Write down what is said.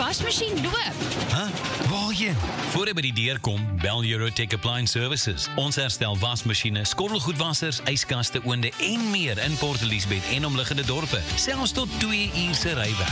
wasmasjien loop. Waarheen? Voor jy by die deur kom, bel Eurotech Appliance Services. Ons herstel wasmasjiene, skottelgoedwassers, yskaste, oonde en meer in Port Elizabeth en omliggende dorpe. Selfs tot 2 uur se ryweg.